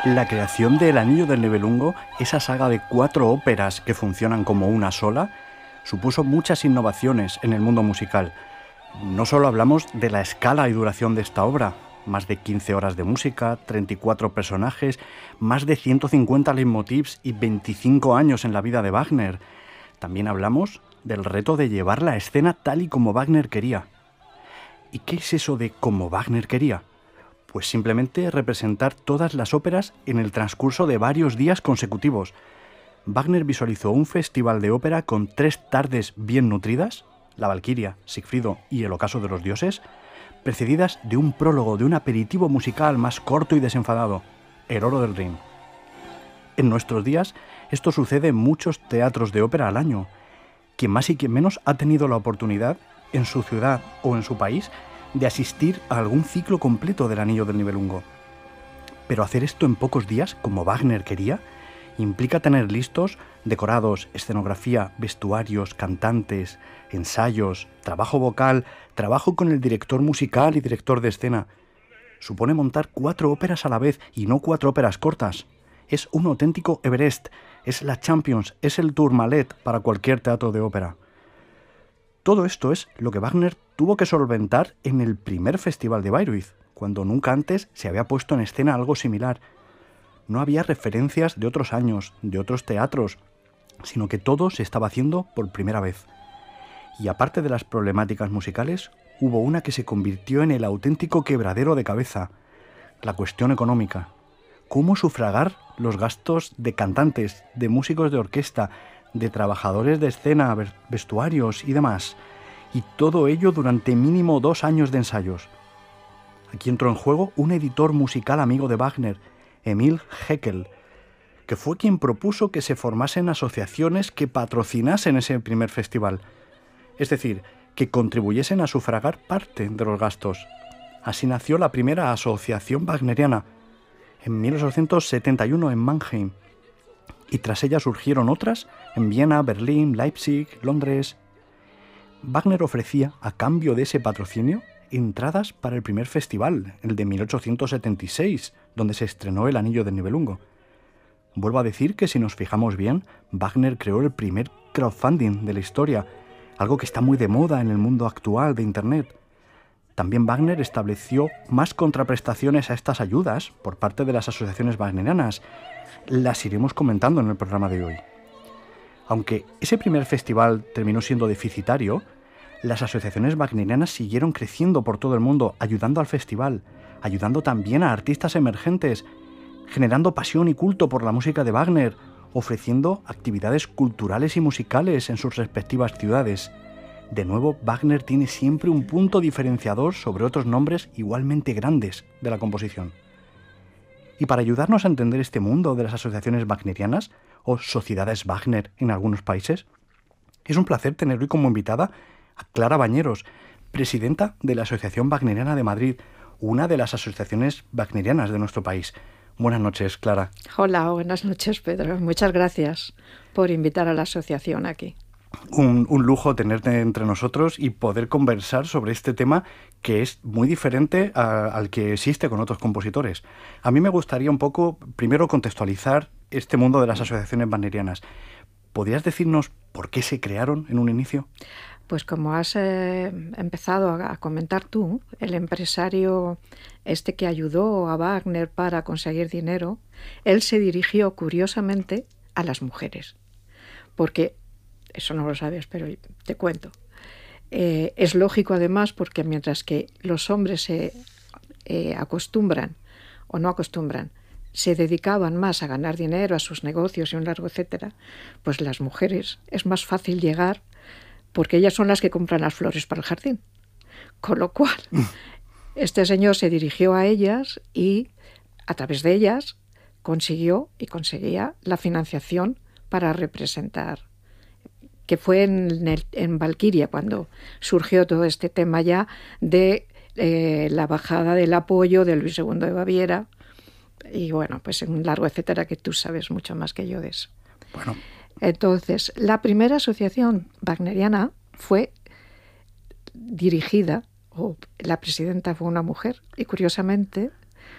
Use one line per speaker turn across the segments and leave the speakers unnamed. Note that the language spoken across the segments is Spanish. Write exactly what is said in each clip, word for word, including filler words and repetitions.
La creación de El Anillo del Nibelungo, esa saga de cuatro óperas que funcionan como una sola, supuso muchas innovaciones en el mundo musical. No solo hablamos de la escala y duración de esta obra, más de quince horas de música, treinta y cuatro personajes, más de ciento cincuenta leitmotivs y veinticinco años en la vida de Wagner. También hablamos del reto de llevar la escena tal y como Wagner quería. ¿Y qué es eso de como Wagner quería? Pues simplemente representar todas las óperas en el transcurso de varios días consecutivos. Wagner visualizó un festival de ópera con tres tardes bien nutridas, la Valquiria, Sigfrido y el Ocaso de los Dioses, precedidas de un prólogo, de un aperitivo musical más corto y desenfadado, El Oro del Rin. En nuestros días, esto sucede en muchos teatros de ópera al año. Quien más y quien menos ha tenido la oportunidad, en su ciudad o en su país, de asistir a algún ciclo completo del Anillo del Nibelungo. Pero hacer esto en pocos días, como Wagner quería, implica tener listos decorados, escenografía, vestuarios, cantantes, ensayos, trabajo vocal, trabajo con el director musical y director de escena. Supone montar cuatro óperas a la vez y no cuatro óperas cortas. Es un auténtico Everest, es la Champions, es el Tourmalet para cualquier teatro de ópera. Todo esto es lo que Wagner tuvo que solventar en el primer festival de Bayreuth, cuando nunca antes se había puesto en escena algo similar. No había referencias de otros años, de otros teatros, sino que todo se estaba haciendo por primera vez. Y aparte de las problemáticas musicales, hubo una que se convirtió en el auténtico quebradero de cabeza, la cuestión económica. ¿Cómo sufragar los gastos de cantantes, de músicos de orquesta, de trabajadores de escena, vestuarios y demás? Y todo ello durante mínimo dos años de ensayos. Aquí entró en juego un editor musical amigo de Wagner, Emil Heckel, que fue quien propuso que se formasen asociaciones que patrocinasen ese primer festival. Es decir, que contribuyesen a sufragar parte de los gastos. Así nació la primera asociación wagneriana, en mil ochocientos setenta y uno en Mannheim, y tras ella surgieron otras en Viena, Berlín, Leipzig, Londres. Wagner ofrecía, a cambio de ese patrocinio, entradas para el primer festival, el de mil ochocientos setenta y seis, donde se estrenó El Anillo del Nibelungo. Vuelvo a decir que si nos fijamos bien, Wagner creó el primer crowdfunding de la historia, algo que está muy de moda en el mundo actual de Internet. También Wagner estableció más contraprestaciones a estas ayudas por parte de las asociaciones wagnerianas. Las iremos comentando en el programa de hoy. Aunque ese primer festival terminó siendo deficitario, las asociaciones wagnerianas siguieron creciendo por todo el mundo, ayudando al festival, ayudando también a artistas emergentes, generando pasión y culto por la música de Wagner, ofreciendo actividades culturales y musicales en sus respectivas ciudades. De nuevo, Wagner tiene siempre un punto diferenciador sobre otros nombres igualmente grandes de la composición. Y para ayudarnos a entender este mundo de las asociaciones wagnerianas, o sociedades Wagner en algunos países, es un placer tener hoy como invitada a Clara Bañeros, presidenta de la Asociación Wagneriana de Madrid, una de las asociaciones wagnerianas de nuestro país. Buenas noches, Clara.
Hola, buenas noches, Pedro. Muchas gracias por invitar a la asociación aquí.
Un, un lujo tenerte entre nosotros y poder conversar sobre este tema que es muy diferente a, al que existe con otros compositores. A mí me gustaría un poco, primero, contextualizar este mundo de las asociaciones wagnerianas. ¿Podrías decirnos por qué se crearon en un inicio?
Pues como has eh, empezado a, a comentar tú, el empresario este que ayudó a Wagner para conseguir dinero, él se dirigió curiosamente a las mujeres. Porque, eso no lo sabes, pero te cuento. Eh, es lógico además porque mientras que los hombres se eh, acostumbran o no acostumbran, se dedicaban más a ganar dinero, a sus negocios y un largo etcétera, pues las mujeres es más fácil llegar porque ellas son las que compran las flores para el jardín. Con lo cual, este señor se dirigió a ellas y a través de ellas consiguió y conseguía la financiación para representar, que fue en, el, en Valquiria cuando surgió todo este tema ya de eh, la bajada del apoyo de Luis segundo de Baviera y bueno, pues un largo etcétera que tú sabes mucho más que yo de eso.
Bueno.
Entonces, la primera asociación wagneriana fue dirigida, o la presidenta fue una mujer, y curiosamente,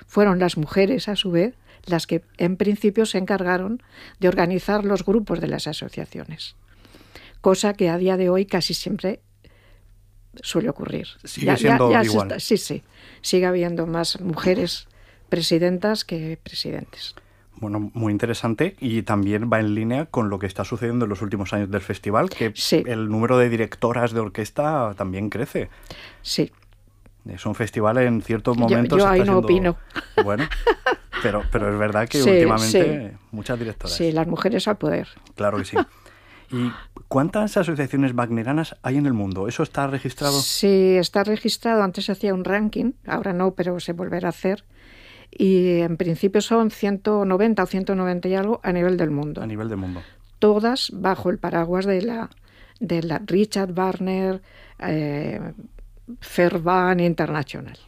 fueron las mujeres, a su vez, las que en principio se encargaron de organizar los grupos de las asociaciones, cosa que a día de hoy casi siempre suele ocurrir.
Sigue ya, siendo ya, ya igual.
Está, sí, sí, sigue habiendo más mujeres presidentas que presidentes.
Bueno, muy interesante, y también va en línea con lo que está sucediendo en los últimos años del festival, que sí. El número de directoras de orquesta también crece.
Sí.
Es un festival en ciertos momentos...
Yo, yo ahí
está
no
siendo,
opino.
Bueno, pero, pero es verdad que
sí,
últimamente
sí.
muchas directoras.
Sí, las mujeres al poder.
Claro que sí. ¿Y cuántas asociaciones wagnerianas hay en el mundo? ¿Eso está registrado?
Sí, está registrado. Antes se hacía un ranking, ahora no, pero se volverá a hacer. Y en principio son ciento noventa o ciento noventa y algo a nivel del mundo.
A nivel del mundo.
Todas bajo el paraguas de la, de la Richard Wagner eh, Verband International.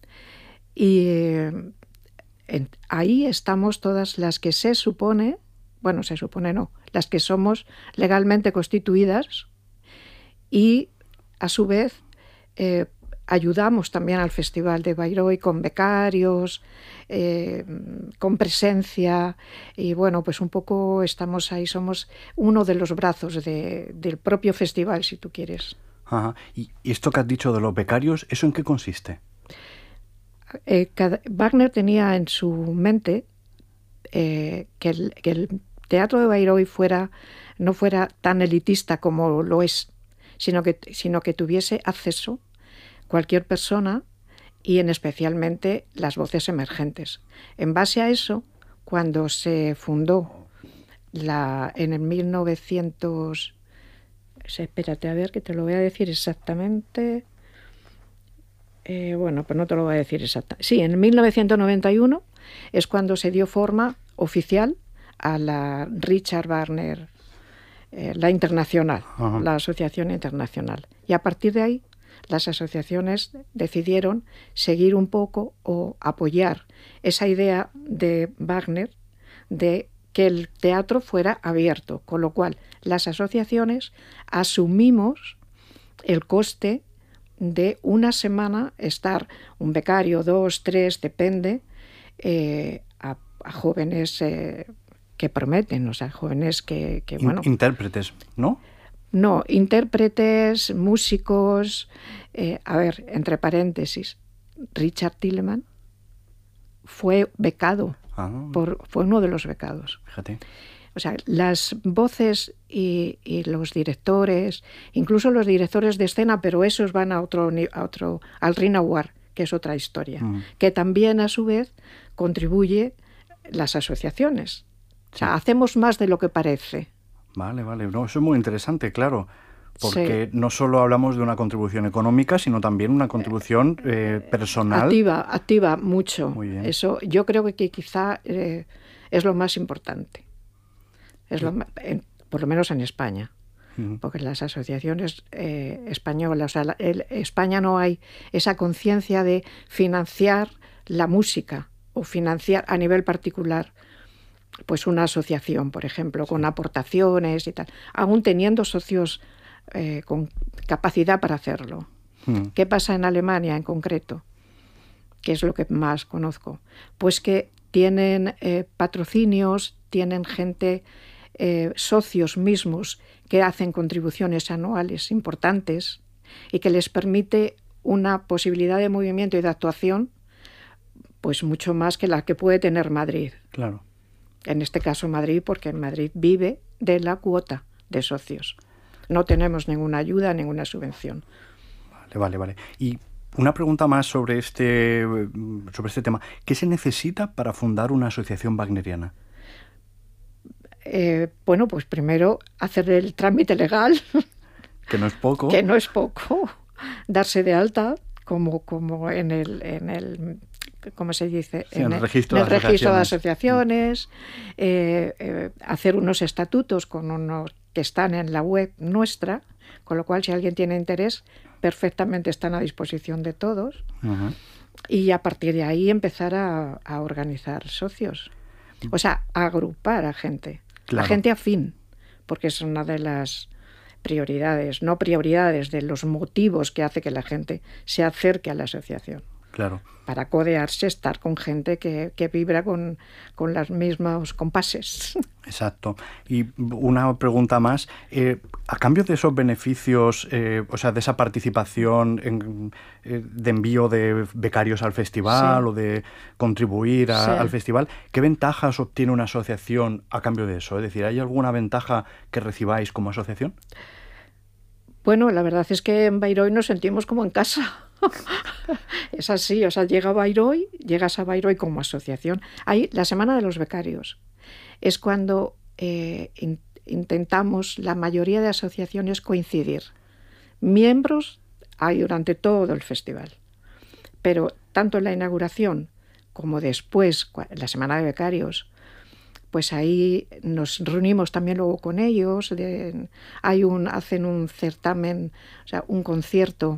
Y eh, en, ahí estamos todas las que se supone, bueno, se supone no, las que somos legalmente constituidas, y a su vez eh, ayudamos también al Festival de Bayreuth con becarios, eh, con presencia, y bueno, pues un poco estamos ahí, somos uno de los brazos de, del propio festival, si tú quieres.
Ajá. ¿Y esto que has dicho de los becarios, eso en qué consiste?
Eh, cada, Wagner tenía en su mente eh, que, el, que el teatro de Bayreuth fuera, no fuera tan elitista como lo es, sino que, sino que tuviese acceso cualquier persona, y en especialmente las voces emergentes. En base a eso, cuando se fundó la, en el mil novecientos... Espérate, a ver, que te lo voy a decir exactamente. Eh, bueno, pues no te lo voy a decir exactamente. Sí, en mil novecientos noventa y uno es cuando se dio forma oficial a la Richard Wagner, eh, la internacional, Ajá. la Asociación Internacional. Y a partir de ahí, las asociaciones decidieron seguir un poco o apoyar esa idea de Wagner de que el teatro fuera abierto, con lo cual las asociaciones asumimos el coste de una semana estar un becario, dos, tres, depende, eh, a, a jóvenes eh, que prometen, o sea, jóvenes que, que bueno...
Intérpretes, ¿no?
No, intérpretes, músicos, eh, a ver, entre paréntesis, Richard Tillemann fue becado, ah. por, fue uno de los becados.
Fíjate.
O sea, las voces y, y los directores, incluso los directores de escena, pero esos van a otro, a otro al Rinawar, que es otra historia, mm. que también a su vez contribuye las asociaciones. O sea, sí. hacemos más de lo que parece.
Vale, vale. No, eso es muy interesante, claro, porque sí. no solo hablamos de una contribución económica, sino también una contribución eh, personal.
Activa, activa mucho. Muy bien. Eso yo creo que, que quizá eh, es lo más importante. Es lo, en, por lo menos en España. Uh-huh. Porque las asociaciones eh, españolas, o sea, la, el, España no hay esa conciencia de financiar la música o financiar a nivel particular pues una asociación, por ejemplo, con sí. aportaciones y tal, aún teniendo socios eh, con capacidad para hacerlo. Hmm. ¿Qué pasa en Alemania en concreto? ¿Qué es lo que más conozco? Pues que tienen eh, patrocinios, tienen gente, eh, socios mismos, que hacen contribuciones anuales importantes y que les permite una posibilidad de movimiento y de actuación pues mucho más que la que puede tener Madrid.
Claro.
En este caso Madrid, porque Madrid vive de la cuota de socios. No tenemos ninguna ayuda, ninguna subvención.
Vale, vale, vale. Y una pregunta más sobre este, sobre este tema. ¿Qué se necesita para fundar una asociación wagneriana?
Eh, bueno, pues primero hacer el trámite legal.
Que no es poco.
Que no es poco. Darse de alta como, como en el... En el ¿cómo se dice?
Sí, en el
el
registro,
en el
de,
registro
asociaciones.
de asociaciones, eh, eh, hacer unos estatutos con unos que están en la web nuestra, con lo cual si alguien tiene interés, perfectamente están a disposición de todos, uh-huh. y a partir de ahí empezar a, a organizar socios, o sea, a agrupar a gente, claro. a gente afín, porque es una de las prioridades, no prioridades, de los motivos que hace que la gente se acerque a la asociación.
Claro.
Para codearse, estar con gente que, que vibra con, con los mismos compases.
Exacto. Y una pregunta más. Eh, a cambio de esos beneficios, eh, o sea, de esa participación en, eh, de envío de becarios al festival, sí, o de contribuir a, sí, al festival, ¿qué ventajas obtiene una asociación a cambio de eso? Es decir, ¿hay alguna ventaja que recibáis como asociación?
Bueno, la verdad es que en Bayreuth nos sentimos como en casa. Es así, o sea, llega a Bayreuth, llegas a Bayreuth como asociación. Hay la Semana de los Becarios. Es cuando eh, in, intentamos, la mayoría de asociaciones, coincidir. Miembros hay durante todo el festival. Pero tanto en la inauguración como después, la Semana de Becarios, pues ahí nos reunimos también luego con ellos. De, hay un, hacen un certamen, o sea, un concierto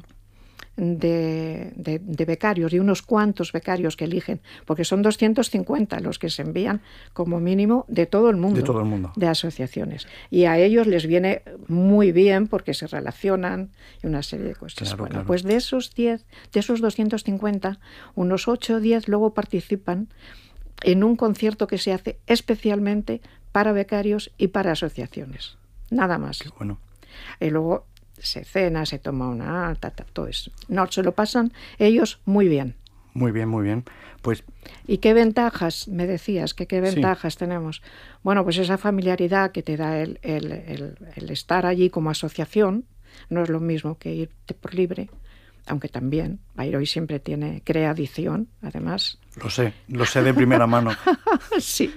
De, de, de becarios, y unos cuantos becarios que eligen, porque son doscientos cincuenta los que se envían como mínimo de todo el mundo,
de todo el mundo,
de asociaciones, y a ellos les viene muy bien porque se relacionan y una serie de cosas.
Claro,
bueno,
claro.
Pues de esos diez, de esos doscientos cincuenta, unos ocho o diez luego participan en un concierto que se hace especialmente para becarios y para asociaciones, nada más.
Qué bueno.
Y luego se cena, se toma una alta, todo eso. No, se lo pasan ellos muy bien.
Muy bien, muy bien. Pues...
¿Y qué ventajas, me decías, que qué ventajas sí. tenemos? Bueno, pues esa familiaridad que te da el, el, el, el estar allí como asociación, no es lo mismo que irte por libre, aunque también Bayreuth siempre tiene, crea adicción, además.
Lo sé, lo sé de primera mano.
Sí.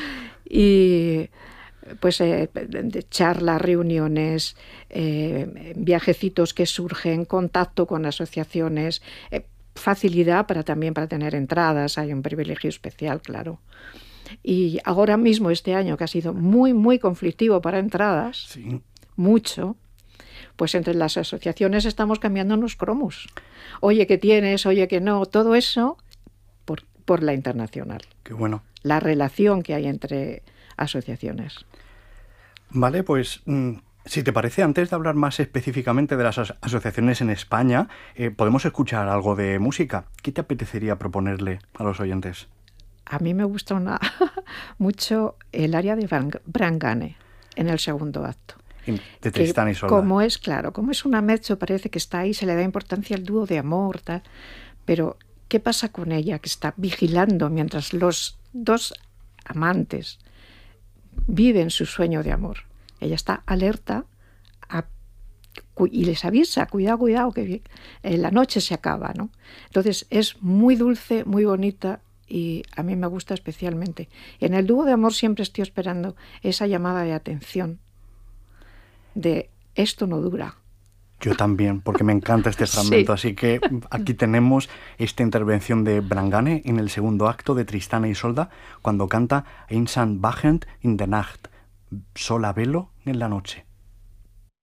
Y... pues eh, de charlas, reuniones, eh, viajecitos que surgen, contacto con asociaciones, eh, facilidad para también para tener entradas, hay un privilegio especial, claro. Y ahora mismo, este año, que ha sido muy, muy conflictivo para entradas,
sí.
mucho, pues entre las asociaciones estamos cambiando unos cromos. Oye, ¿qué tienes? Oye, que no, todo eso por, por la internacional.
Qué bueno.
La relación que hay entre asociaciones.
Vale, pues mmm, si te parece, antes de hablar más específicamente de las as- asociaciones en España, eh, podemos escuchar algo de música. ¿Qué te apetecería proponerle a los oyentes?
A mí me gusta una, mucho el área de Brangane en el segundo acto.
De Tristán y Isolda.
Como es, claro, como es una mezzo, parece que está ahí, se le da importancia al dúo de amor, tal, pero ¿qué pasa con ella? Que está vigilando mientras los dos amantes viven su sueño de amor. Ella está alerta a, y les avisa, cuidado, cuidado, que la noche se acaba, ¿no? Entonces es muy dulce, muy bonita y a mí me gusta especialmente. En el dúo de amor siempre estoy esperando esa llamada de atención de esto no dura.
Yo también, porque me encanta este fragmento. Sí. Así que aquí tenemos esta intervención de Brangane en el segundo acto de Tristán e Isolda, cuando canta Einsam wachend in der Nacht, sola velo en la noche.